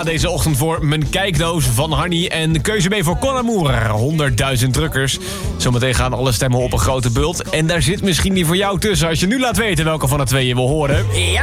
gaat deze ochtend voor mijn kijkdoos van Hanny. En keuze B voor Con Amour, 100.000 drukkers. Zometeen gaan alle stemmen op een grote bult. En daar zit misschien die voor jou tussen als je nu laat weten welke van de twee je wil horen. Ja,